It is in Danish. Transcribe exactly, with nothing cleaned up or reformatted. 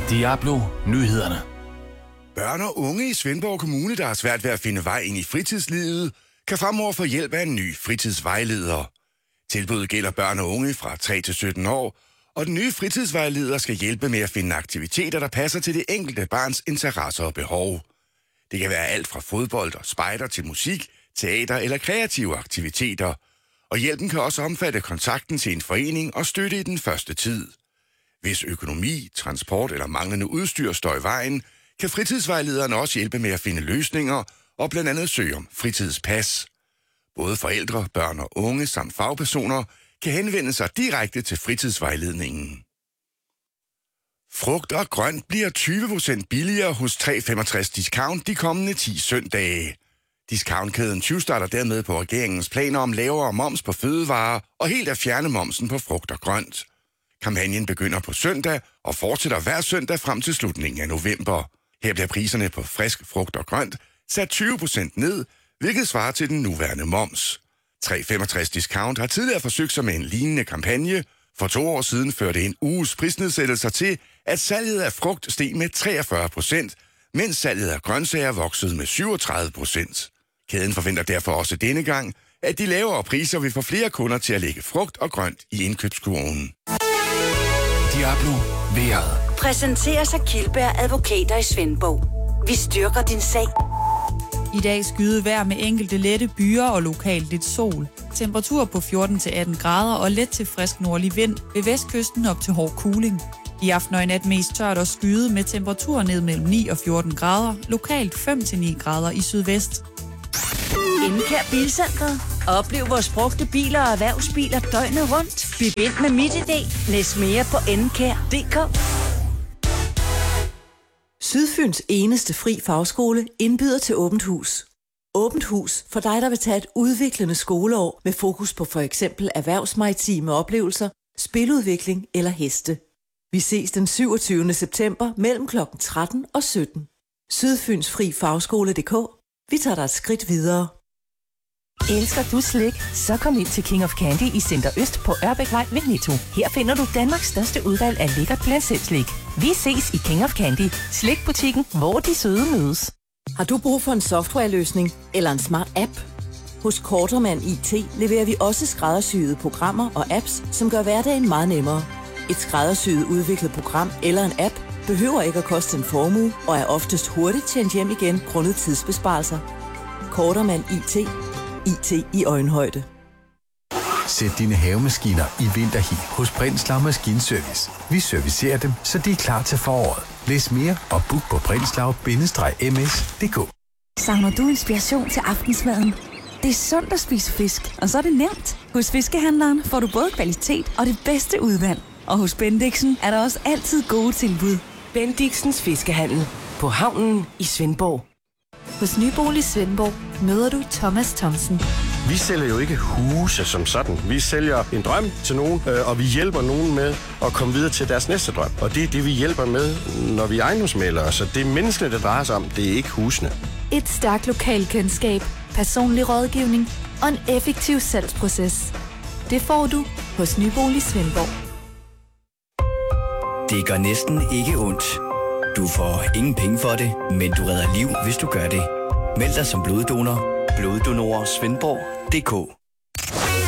Diablo Nyhederne. Børn og unge i Svendborg Kommune, der har svært ved at finde vej ind i fritidslivet, kan fremover få hjælp af en ny fritidsvejleder. Tilbuddet gælder børn og unge fra tre til sytten år, og den nye fritidsvejleder skal hjælpe med at finde aktiviteter, der passer til det enkelte barns interesser og behov. Det kan være alt fra fodbold og spejder til musik, teater eller kreative aktiviteter. Og hjælpen kan også omfatte kontakten til en forening og støtte i den første tid. Hvis økonomi, transport eller manglende udstyr står i vejen, kan fritidsvejlederen også hjælpe med at finde løsninger og blandt andet søge om fritidspas. Både forældre, børn og unge samt fagpersoner kan henvende sig direkte til fritidsvejledningen. Frugt og grønt bliver tyve procent billigere hos tre femogtres Discount de kommende ti søndage. Discountkæden tyvstarter dermed på regeringens planer om lavere moms på fødevarer og helt at fjerne momsen på frugt og grønt. Kampagnen begynder på søndag og fortsætter hver søndag frem til slutningen af november. Her bliver priserne på frisk frugt og grønt sat tyve procent ned, hvilket svarer til den nuværende moms. tre femogtres Discount har tidligere forsøgt sig med en lignende kampagne. For to år siden førte en uges prisnedsættelser til, at salget af frugt steg med treogfyrre procent, mens salget af grøntsager voksede med syvogtredive procent. Kæden forventer derfor også denne gang, at de lavere priser vil få flere kunder til at lægge frugt og grønt i indkøbskurven. Diablo vejret. Præsenteres af Kildberg Advokater i Svendborg. Vi styrker din sag. I dag skyde vejr med enkelte lette byer og lokalt lidt sol. Temperatur på fjorten til atten grader og let til frisk nordlig vind. Ved vestkysten op til hård kuling. I aften og i nat mest tørt og skyde med temperaturer ned mellem ni og fjorten grader. Lokalt fem til ni grader i sydvest. Enkær Bilcentret. Oplev vores brugte biler og erhvervsbiler døgnet rundt. Byg ind med MitID. Læs mere på enkær punktum d k. Sydfyns eneste fri fagskole indbyder til åbent hus. Åbent hus for dig, der vil tage et udviklende skoleår med fokus på for eksempel erhvervsmaritime oplevelser, spiludvikling eller heste. Vi ses den syvogtyvende september mellem klokken tretten og sytten. Sydfyns fri fagskole punktum d k. Vi tager dig et skridt videre. Elsker du slik? Så kom ind til King of Candy i Center Øst på Ørbækvej ved Netto. Her finder du Danmarks største udvalg af lækkert blandt selv slik. Vi ses i King of Candy, slikbutikken, hvor de søde mødes. Har du brug for en softwareløsning eller en smart app? Hos Kortermand I T leverer vi også skræddersyede programmer og apps, som gør hverdagen meget nemmere. Et skræddersyet udviklet program eller en app behøver ikke at koste en formue og er oftest hurtigt tjent hjem igen grundet tidsbesparelser. Kortermand I T. I T i øjenhøjde. Sæt dine havemaskiner i vinterhi hos Brindslav Maskinservice. Vi servicerer dem, så de er klar til foråret. Læs mere og book på brindslav bindestreg m s punktum d k. Savner du inspiration til aftensmaden? Det er sundt at spise fisk, og så er det nemt. Hos Fiskehandleren får du både kvalitet og det bedste udvalg. Og hos Bendixen er der også altid gode tilbud. Bendixens Fiskehandel på havnen i Svendborg. Hos Nybolig Svendborg møder du Thomas Thomsen. Vi sælger jo ikke huse som sådan. Vi sælger en drøm til nogen, og vi hjælper nogen med at komme videre til deres næste drøm. Og det er det, vi hjælper med, når vi er ejendomsmæglere. Så det er menneskene, det drejer sig om. Det er ikke husene. Et stærkt lokalkendskab, personlig rådgivning og en effektiv salgsproces. Det får du hos Nybolig Svendborg. Det gør næsten ikke ondt. Du får ingen penge for det, men du redder liv, hvis du gør det. Meld dig som bloddonor. Bloddonorer Svendborg punktum d k